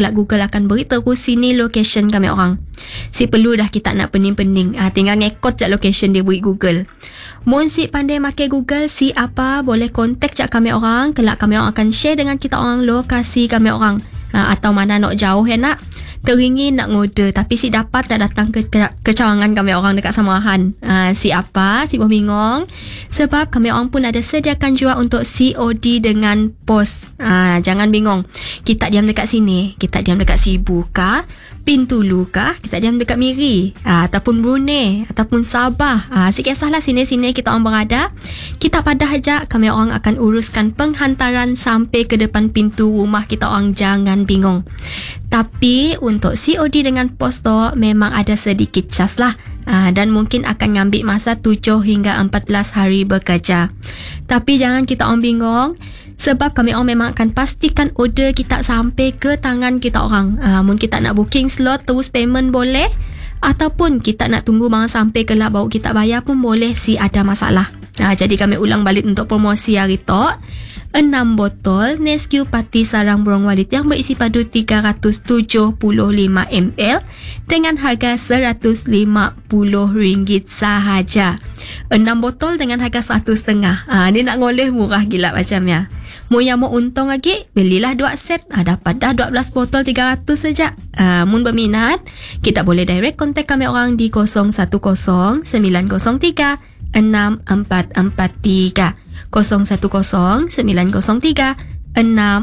kelak Google akan beritahu sini location kami orang. Si perlu dah kita nak pening-pening. Tinggal ngekot je location dia beri Google. Mun si pandai makai Google, si apa boleh kontak je kami orang. Kelak kami orang akan share dengan kita orang lokasi kami orang. Atau mana nak jauh nak teringin nak ngorder tapi si dapat tak datang ke kecawangan kami orang dekat Samahan. Si apa si bingung sebab kami orang pun ada sediakan juga untuk COD dengan pos. Jangan bingung, kita diam dekat sini, kita diam dekat Sibu kah, Pintulu kah, kita diam dekat Miri, ataupun Brunei ataupun Sabah. Si kisahlah sini-sini kita orang berada, kita padah aja kami orang akan uruskan penghantaran sampai ke depan pintu rumah kita orang. Jangan bingung. Tapi untuk COD dengan pos tu memang ada sedikit cas lah. Dan mungkin akan ngambil masa 7 hingga 14 hari bekerja. Tapi jangan kita orang bingung, sebab kami orang memang akan pastikan order kita sampai ke tangan kita orang. Mungkin kita nak booking slot terus payment boleh, ataupun kita nak tunggu bang sampai kelak baru kita bayar pun boleh si ada masalah. Jadi kami ulang balik untuk promosi hari tu. 6 botol Nesquik Pati Sarang Burung Walid yang berisi padu 375 ml dengan harga RM150 sahaja. 6 botol dengan harga 1,5. Ni nak ngoleh murah gila macamnya. Mu yang mau untung lagi, belilah 2 set. Dapat dah 12 botol 300 saja. Mun berminat, kita boleh direct kontak kami orang di 010 903 6443 010 903 6443.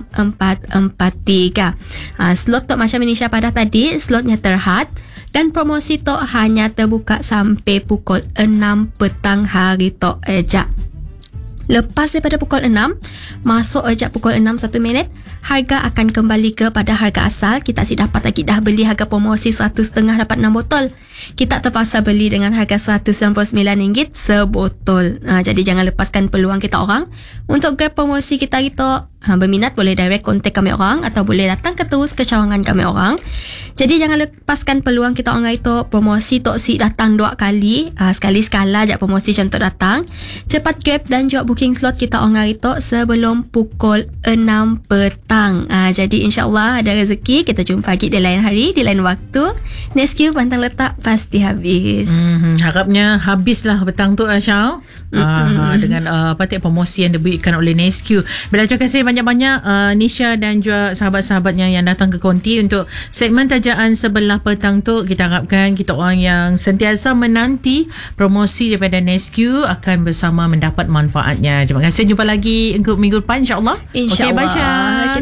Slot tok macam Indonesia pada tadi, slotnya terhad dan promosi tok hanya terbuka sampai pukul 6 petang hari tok eja. Lepas daripada pukul 6, masuk ejak pukul 6 1 minit, harga akan kembali kepada harga asal. Kita si dapat lagi dah beli harga promosi 1,5 dapat 6 botol. Kita terpaksa beli dengan harga RM199 sebotol. Jadi jangan lepaskan peluang kita orang untuk grab promosi kita gitu. Berminat boleh direct kontak kami orang atau boleh datang ke terus ke cawangan kami orang. Jadi jangan lepaskan peluang kita orang itu. Promosi tok si datang 2 kali. Sekali sekala je promosi contoh datang. Cepat grab dan jual booking slot kita orang itu sebelum pukul 6 petang. Jadi insyaAllah ada rezeki. Kita jumpa lagi di lain hari, di lain waktu. Nesquik pantang letak pasti habis. Harapnya habislah petang tu Syah. Dengan promosi yang diberikan oleh Nesquik. Terima kasih banyak-banyak Nisha dan juga sahabat-sahabatnya yang datang ke konti untuk segmen tajaan sebelah petang tu. Kita harapkan kita orang yang sentiasa menanti promosi daripada Nesquik akan bersama mendapat manfaatnya. Terima kasih, jumpa lagi untuk minggu depan insyaAllah. InsyaAllah. Okay, bye Syah.